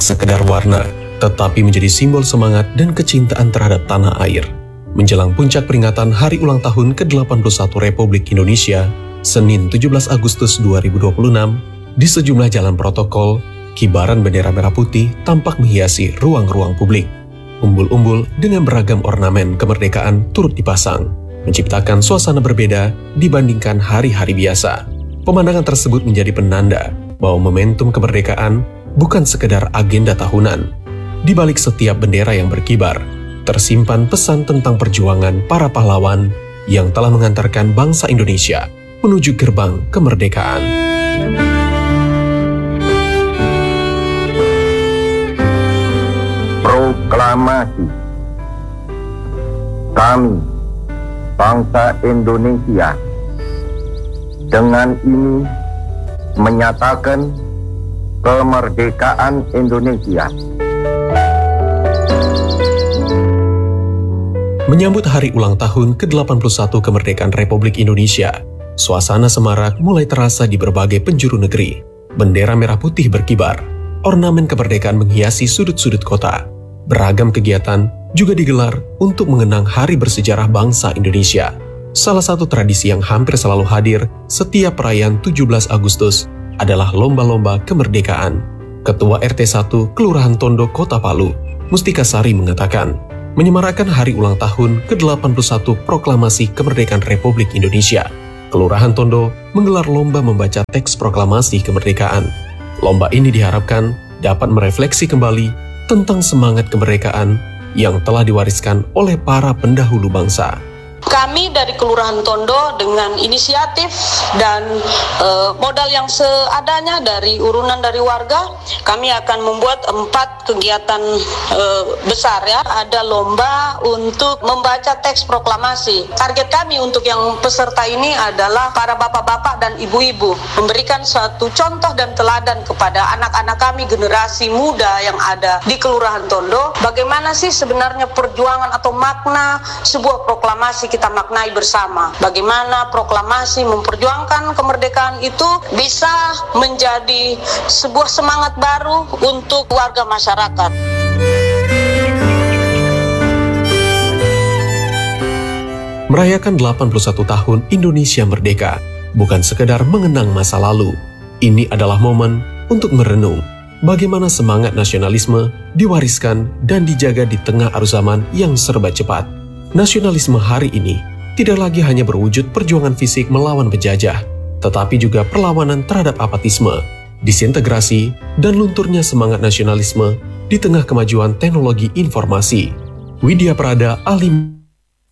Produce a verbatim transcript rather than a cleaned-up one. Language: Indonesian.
sekedar warna, tetapi menjadi simbol semangat dan kecintaan terhadap tanah air. Menjelang puncak peringatan Hari Ulang Tahun ke delapan puluh satu Republik Indonesia, Senin tujuh belas Agustus dua ribu dua puluh enam, di sejumlah jalan protokol, kibaran bendera merah putih tampak menghiasi ruang-ruang publik. Umbul-umbul dengan beragam ornamen kemerdekaan turut dipasang, menciptakan suasana berbeda dibandingkan hari-hari biasa. Pemandangan tersebut menjadi penanda bahwa momentum kemerdekaan bukan sekedar agenda tahunan. Di balik setiap bendera yang berkibar, tersimpan pesan tentang perjuangan para pahlawan yang telah mengantarkan bangsa Indonesia menuju gerbang kemerdekaan. Proklamasi. Kami, bangsa Indonesia, dengan ini menyatakan kemerdekaan Indonesia. Menyambut hari ulang tahun ke delapan puluh satu kemerdekaan Republik Indonesia, suasana semarak mulai terasa di berbagai penjuru negeri. Bendera merah putih berkibar, ornamen kemerdekaan menghiasi sudut-sudut kota. Beragam kegiatan juga digelar untuk mengenang hari bersejarah bangsa Indonesia. Salah satu tradisi yang hampir selalu hadir setiap perayaan tujuh belas Agustus adalah lomba-lomba kemerdekaan. Ketua R T satu Kelurahan Tondo, Kota Palu, Mustika Sari mengatakan, menyemarakan hari ulang tahun ke delapan puluh satu Proklamasi Kemerdekaan Republik Indonesia, Kelurahan Tondo menggelar lomba membaca teks proklamasi kemerdekaan. Lomba ini diharapkan dapat merefleksi kembali tentang semangat kemerdekaan yang telah diwariskan oleh para pendahulu bangsa. Kami dari Kelurahan Tondo dengan inisiatif dan e, modal yang seadanya dari urunan dari warga, kami akan membuat empat kegiatan e, besar ya. Ada lomba untuk membaca teks proklamasi. Target kami untuk yang peserta ini adalah para bapak-bapak dan ibu-ibu, memberikan suatu contoh dan teladan kepada anak-anak kami, generasi muda yang ada di Kelurahan Tondo, bagaimana sih sebenarnya perjuangan atau makna sebuah proklamasi kita maknai bersama. Bagaimana proklamasi memperjuangkan kemerdekaan itu bisa menjadi sebuah semangat baru untuk warga masyarakat. Merayakan delapan puluh satu tahun Indonesia merdeka bukan sekedar mengenang masa lalu. Ini adalah momen untuk merenung bagaimana semangat nasionalisme diwariskan dan dijaga di tengah arus zaman yang serba cepat. Nasionalisme hari ini tidak lagi hanya berwujud perjuangan fisik melawan penjajah, tetapi juga perlawanan terhadap apatisme, disintegrasi, dan lunturnya semangat nasionalisme di tengah kemajuan teknologi informasi. Widya Prada, Alim